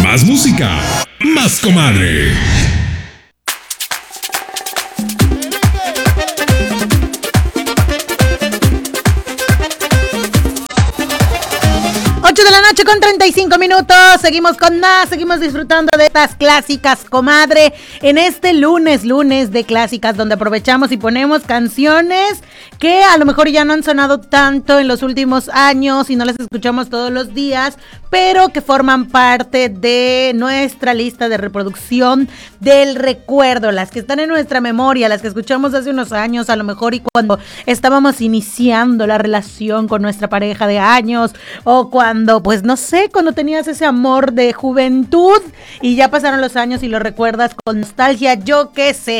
Más música, más comadre. De la noche con 35 minutos, seguimos con más, seguimos disfrutando de estas clásicas, comadre, en este lunes de clásicas, donde aprovechamos y ponemos canciones que a lo mejor ya no han sonado tanto en los últimos años y no las escuchamos todos los días, pero que forman parte de nuestra lista de reproducción del recuerdo, las que están en nuestra memoria, las que escuchamos hace unos años a lo mejor y cuando estábamos iniciando la relación con nuestra pareja de años, o cuando, pues no sé, cuando tenías ese amor de juventud y ya pasaron los años y lo recuerdas con nostalgia, yo qué sé,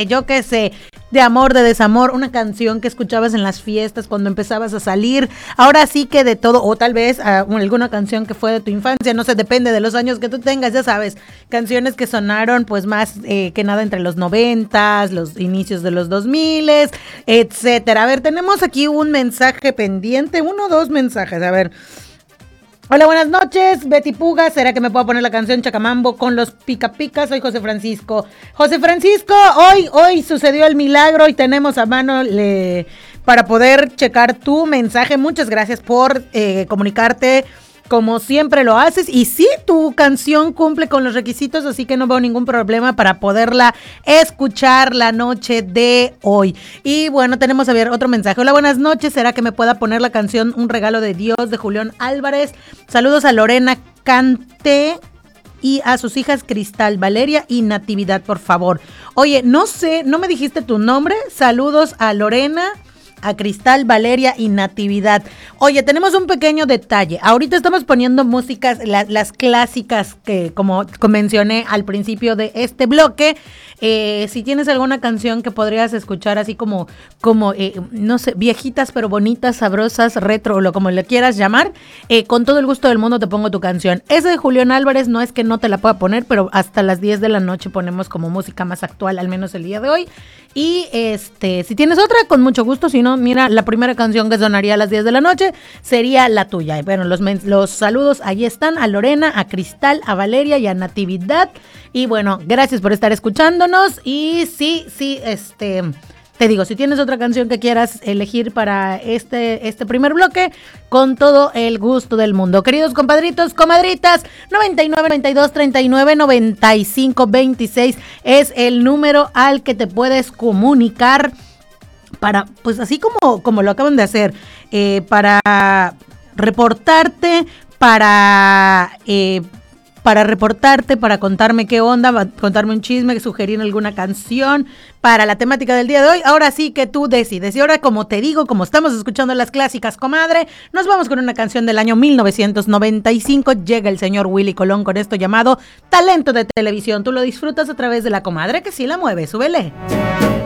de amor, de desamor, una canción que escuchabas en las fiestas cuando empezabas a salir, ahora sí que de todo, o tal vez alguna canción que fue de tu infancia, no sé, depende de los años que tú tengas, ya sabes, canciones que sonaron pues más que nada entre los 90s, los inicios de los 2000s, etcétera. A ver, tenemos aquí un mensaje pendiente, 1 o 2 mensajes, a ver. Hola, buenas noches, Betty Puga, ¿será que me puedo poner la canción Chacamambo con los Pica Pica? Soy José Francisco. José Francisco, hoy sucedió el milagro y tenemos a mano para poder checar tu mensaje. Muchas gracias por comunicarte como siempre lo haces, y sí, tu canción cumple con los requisitos, así que no veo ningún problema para poderla escuchar la noche de hoy. Y bueno, tenemos a ver otro mensaje. Hola, buenas noches, ¿será que me pueda poner la canción Un Regalo de Dios de Julián Álvarez? Saludos a Lorena Cante y a sus hijas Cristal, Valeria y Natividad, por favor. Oye, no sé, no me dijiste tu nombre. Saludos a Lorena, a Cristal, Valeria y Natividad. Oye, tenemos un pequeño detalle. Ahorita estamos poniendo músicas, las clásicas que como mencioné al principio de este bloque. Si tienes alguna canción que podrías escuchar así como no sé, viejitas pero bonitas, sabrosas, retro, o como le quieras llamar, con todo el gusto del mundo te pongo tu canción. Esa de Julián Álvarez no es que no te la pueda poner, pero hasta las 10 de la noche ponemos como música más actual, al menos el día de hoy. Y si tienes otra, con mucho gusto. Si no, mira, la primera canción que sonaría a las 10 de la noche sería la tuya. Y bueno, los saludos ahí están a Lorena, a Cristal, a Valeria y a Natividad. Y bueno, gracias por estar escuchándonos. Y sí, te digo, si tienes otra canción que quieras elegir para este primer bloque, con todo el gusto del mundo. Queridos compadritos, comadritas, 99 92 39 95 26 es el número al que te puedes comunicar para, pues así como lo acaban de hacer, para reportarte, para contarme qué onda, contarme un chisme, sugerir alguna canción para la temática del día de hoy. Ahora sí que tú decides. Y ahora, como te digo, como estamos escuchando las clásicas, comadre, nos vamos con una canción del año 1995. Llega el señor Willy Colón con esto llamado Talento de Televisión. Tú lo disfrutas a través de la comadre que sí la mueve. Súbele.